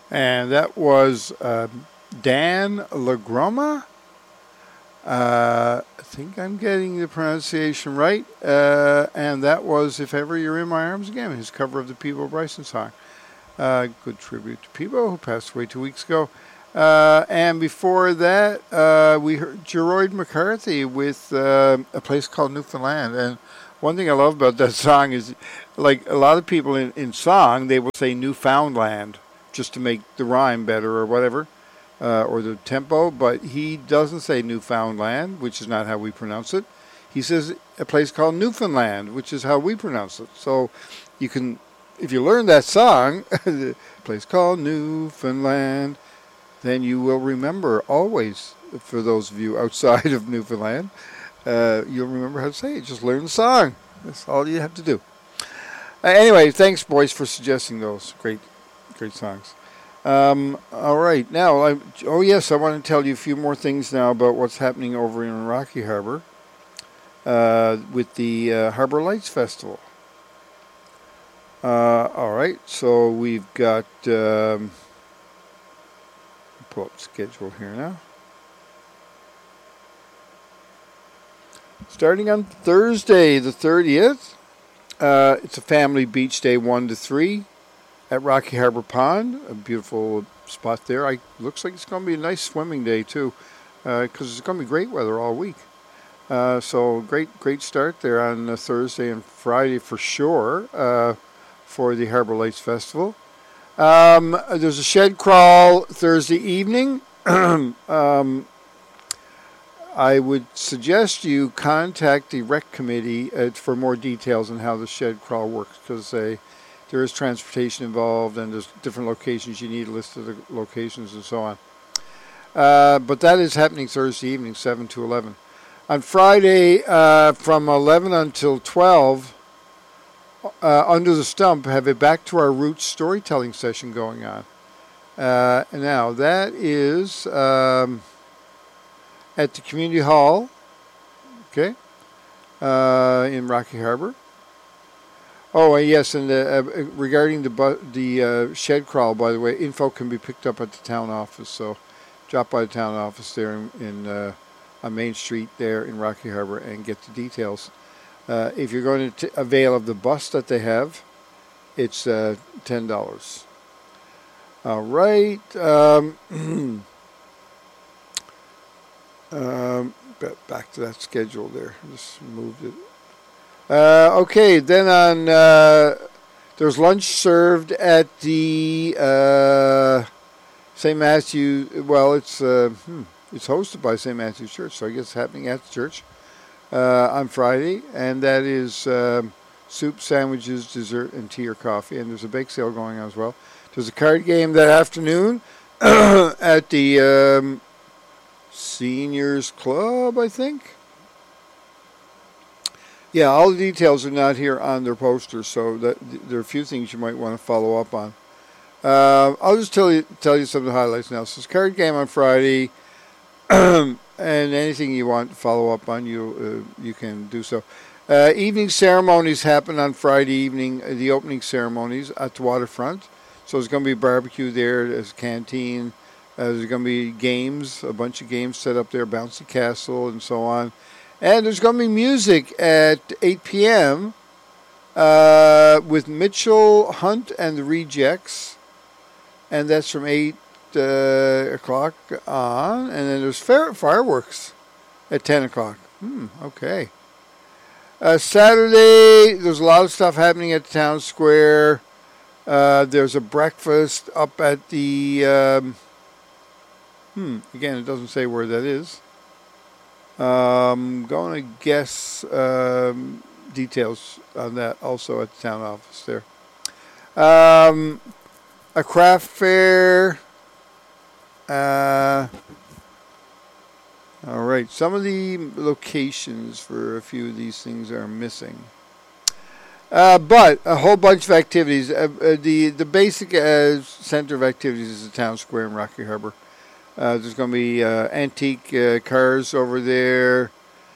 And that was Dan Lagroma. I think I'm getting the pronunciation right. And that was If Ever You're in My Arms Again, his cover of the Peebo Bryson song. Good tribute to Peebo, who passed away 2 weeks ago. And before that, we heard Geroid McCarthy with A Place Called Newfoundland. And one thing I love about that song is, like a lot of people in song, they will say Newfoundland just to make the rhyme better or whatever, or the tempo. But he doesn't say Newfoundland, which is not how we pronounce it. He says a place called Newfoundland, which is how we pronounce it. So you can, if you learn that song, a place called Newfoundland, then you will remember always, for those of you outside of Newfoundland, you'll remember how to say it. Just learn the song. That's all you have to do. Anyway, thanks, boys, for suggesting those. Great songs. All right. Now, I want to tell you a few more things now about what's happening over in Rocky Harbor with the Harbor Lights Festival. All right. So we've got... pull up the schedule here now. Starting on Thursday, the 30th, it's a family beach day 1 to 3 at Rocky Harbor Pond. A beautiful spot there. Looks like it's going to be a nice swimming day too, because it's going to be great weather all week. So great start there on Thursday and Friday for sure for the Harbor Lights Festival. There's a shed crawl Thursday evening. I would suggest you contact the rec committee for more details on how the shed crawl works, because there is transportation involved and there's different locations. You need a list of the locations and so on. But that is happening Thursday evening, 7 to 11. On Friday, from 11 until 12, Under the Stump, have a Back to Our Roots storytelling session going on. Now, that is... at the community hall, okay, in Rocky Harbor. Oh, yes, and regarding the shed crawl, by the way, info can be picked up at the town office. So, drop by the town office there on Main Street there in Rocky Harbor and get the details. If you're going to avail of the bus that they have, it's $10. All right. Back to that schedule there. Just moved it. Okay, then on there's lunch served at the St. Matthew. Well, it's hosted by St. Matthew's Church, so I guess it's happening at the church on Friday, and that is soup, sandwiches, dessert, and tea or coffee. And there's a bake sale going on as well. There's a card game that afternoon at the Seniors Club, I think. Yeah, all the details are not here on their poster, so there are a few things you might want to follow up on. I'll just tell you some of the highlights now. So it's card game on Friday, and anything you want to follow up on, you can do so. Evening ceremonies happen on Friday evening, the opening ceremonies at the waterfront. So there's going to be barbecue there, there's a canteen. There's going to be games, a bunch of games set up there, Bouncy Castle and so on. And there's going to be music at 8 p.m. With Mitchell Hunt and the Rejects. And that's from 8 o'clock on. And then there's fireworks at 10 o'clock. Okay. Saturday, there's a lot of stuff happening at the town square. There's a breakfast up at the... Again, it doesn't say where that is. Going to guess details on that also at the town office there. A craft fair. All right. Some of the locations for a few of these things are missing. But a whole bunch of activities. The basic center of activities is the town square in Rocky Harbor. There's going to be antique cars over there.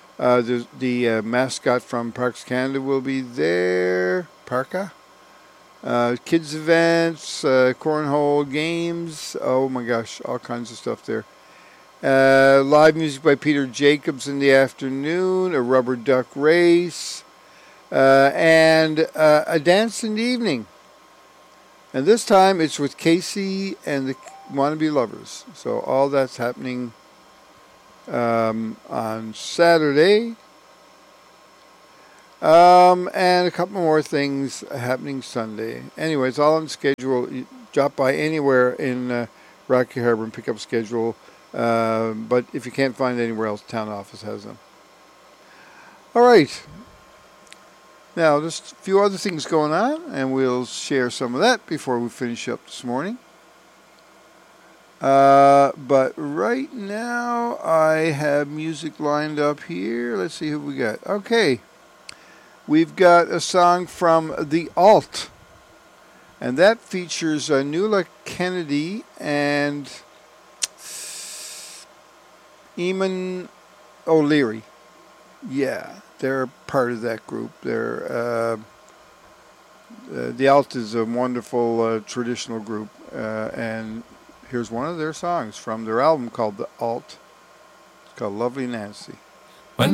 The mascot from Parks Canada will be there. Parka. Kids events, cornhole games. Oh my gosh, all kinds of stuff there. Live music by Peter Jacobs in the afternoon. A rubber duck race. And a dance in the evening. And this time it's with Casey and the Wannabe Lovers. So all that's happening on Saturday. And a couple more things happening Sunday. Anyway, it's all on schedule. You drop by anywhere in Rocky Harbor and pick up a schedule. But if you can't find it anywhere else, town office has them. All right. Now, just a few other things going on, and we'll share some of that before we finish up this morning. But right now, I have music lined up here. Let's see who we got. Okay. We've got a song from The Alt, and that features Nuala Kennedy and Eamon O'Leary. Yeah, they're part of that group. They're The Alt is a wonderful traditional group, and here's one of their songs from their album called The Alt. It's called Lovely Nancy.